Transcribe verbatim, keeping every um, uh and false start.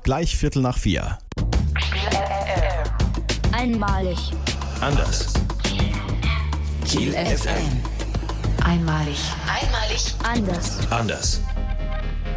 gleich Viertel nach vier. Einmalig. Anders. Kiel F M. Einmalig. Einmalig. Anders. Anders.